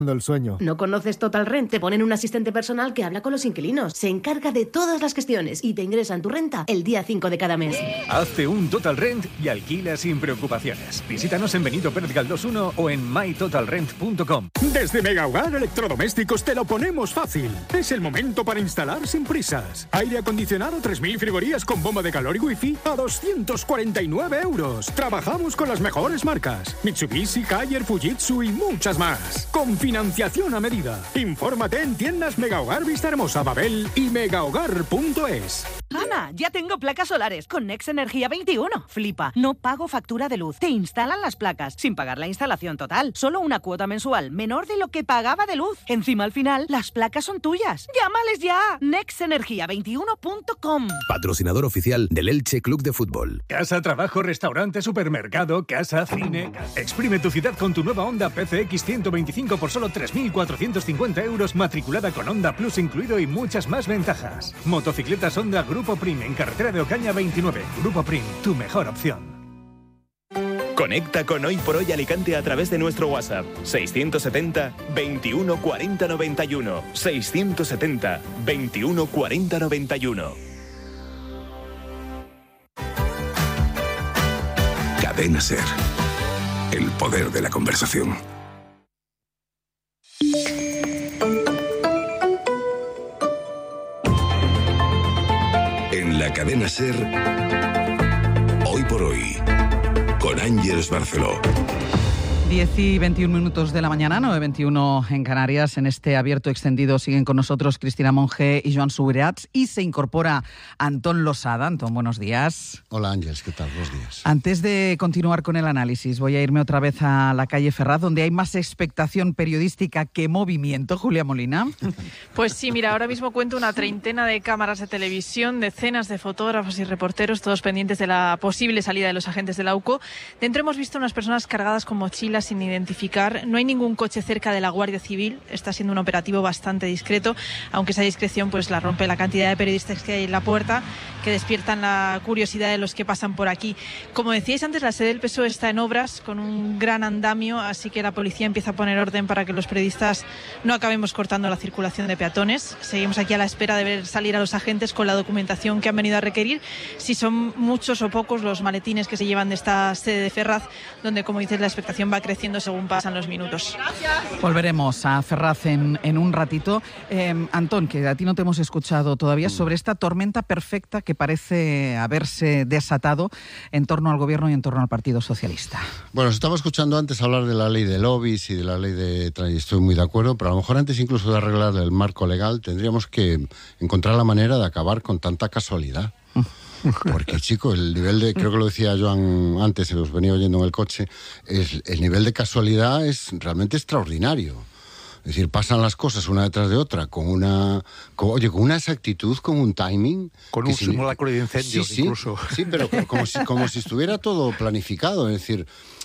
el sueño. ¿No conoces Total Rent? Te ponen un asistente personal que habla con los inquilinos, se encarga de todas las gestiones y te ingresan tu renta el día 5 de cada mes. Hazte un Total Rent y alquila sin preocupaciones. Visítanos en Benito Pérez Galdós 1 o en mytotalrent.com. Desde Mega Hogar Electrodomésticos te lo ponemos fácil. Es el momento para instalar sin prisas. Aire acondicionado 3000 frigorías con bomba de calor y wifi a 249 euros. Trabajamos con las mejores marcas: Mitsubishi, Haier, Fujitsu y muchas más. Con financiación a medida. Infórmate en tiendas Mega Hogar Vista Hermosa, Babel y megahogar.es. Ana, ya tengo placas solares con Nex Energía 21. Flipa, no pago factura de luz. Te instalan las placas sin pagar la instalación total. Solo una cuota mensual menor de lo que pagaba de luz. Encima, al final, las placas son tuyas. ¡Llámales ya! nexenergia21.com. Patrocinador oficial del Elche Club de Fútbol. Casa, trabajo, restaurante, supermercado, casa, cine. Exprime tu ciudad con tu nueva Honda PCX 125 por solo 3.450 euros, matriculada con Honda Plus incluido y muchas más ventajas. Motocicletas Honda Grupo Prim en carretera de Ocaña 29. Grupo Prim, tu mejor opción. Conecta con Hoy por Hoy Alicante a través de nuestro WhatsApp 670 21 40 91 670 21 40 91. Cadena SER. El poder de la conversación. En la Cadena SER, Hoy por Hoy, con Ángeles Barceló. 10 y 21 minutos de la mañana, 9:21 en Canarias. En este abierto extendido siguen con nosotros Cristina Monge y Joan Subirats, y se incorpora Antón Losada. Antón, buenos días. Hola Ángeles, ¿qué tal? Buenos días. Antes de continuar con el análisis, voy a irme otra vez a la calle Ferraz, donde hay más expectación periodística que movimiento. Julia Molina. Pues sí, mira, ahora mismo cuento una treintena de cámaras de televisión, decenas de fotógrafos y reporteros, todos pendientes de la posible salida de los agentes de la UCO. Dentro hemos visto unas personas cargadas con mochilas sin identificar. No hay ningún coche cerca de la Guardia Civil. Está siendo un operativo bastante discreto, aunque esa discreción pues la rompe la cantidad de periodistas que hay en la puerta, que despiertan la curiosidad de los que pasan por aquí. Como decíais antes, la sede del PSOE está en obras con un gran andamio, así que la policía empieza a poner orden para que los periodistas no acabemos cortando la circulación de peatones. Seguimos aquí a la espera de ver salir a los agentes con la documentación que han venido a requerir, si son muchos o pocos los maletines que se llevan de esta sede de Ferraz, donde, como dices, la expectación va creciendo según pasan los minutos. Volveremos a Ferraz en un ratito. Antón, que a ti no te hemos escuchado todavía, sobre esta tormenta perfecta que parece haberse desatado en torno al gobierno y en torno al Partido Socialista. Bueno, os estaba escuchando antes hablar de la ley de lobbies y de la ley de... Estoy muy de acuerdo, pero a lo mejor antes incluso de arreglar el marco legal tendríamos que encontrar la manera de acabar con tanta casualidad. Porque, chico, el nivel de, creo que lo decía Joan antes, se los venía oyendo en el coche, el nivel de casualidad es realmente extraordinario. Es decir, pasan las cosas una detrás de otra con una exactitud, con un timing. Con un simulacro de incendios, sí, incluso. Sí, pero como si estuviera todo planificado. Es decir,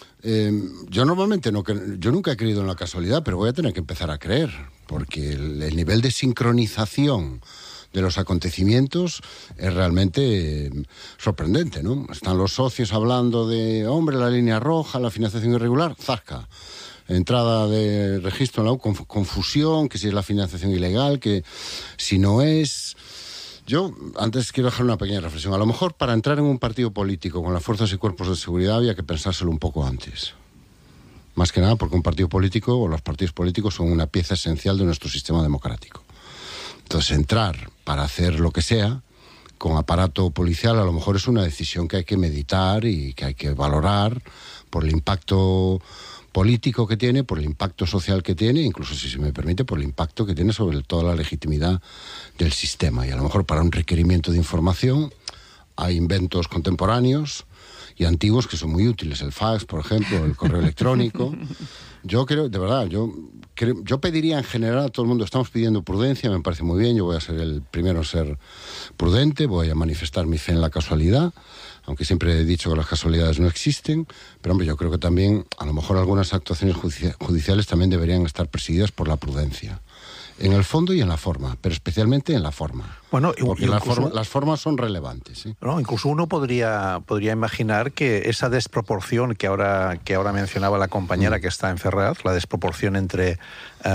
yo nunca he creído en la casualidad, pero voy a tener que empezar a creer, porque el nivel de sincronización de los acontecimientos es realmente sorprendente, ¿no? Están los socios hablando de, hombre, la línea roja, la financiación irregular, zasca. Entrada de registro en la U, confusión, que si es la financiación ilegal, que si no es... Yo, antes quiero dejar una pequeña reflexión. A lo mejor para entrar en un partido político con las fuerzas y cuerpos de seguridad había que pensárselo un poco antes. Más que nada porque un partido político o los partidos políticos son una pieza esencial de nuestro sistema democrático. Entonces, entrar para hacer lo que sea con aparato policial a lo mejor es una decisión que hay que meditar y que hay que valorar por el impacto político que tiene, por el impacto social que tiene, incluso, si se me permite, por el impacto que tiene sobre toda la legitimidad del sistema. Y a lo mejor para un requerimiento de información hay inventos contemporáneos y antiguos que son muy útiles. El fax, por ejemplo, el correo electrónico. Yo creo, de verdad, yo pediría en general a todo el mundo, estamos pidiendo prudencia, me parece muy bien, yo voy a ser el primero en ser prudente, voy a manifestar mi fe en la casualidad, aunque siempre he dicho que las casualidades no existen, pero hombre, yo creo que también, a lo mejor algunas actuaciones judiciales también deberían estar presididas por la prudencia. en el fondo y en la forma, pero especialmente en la forma. Bueno, porque las formas son relevantes. ¿Sí? No, incluso uno podría imaginar que esa desproporción que ahora mencionaba la compañera que está en Ferraz, la desproporción entre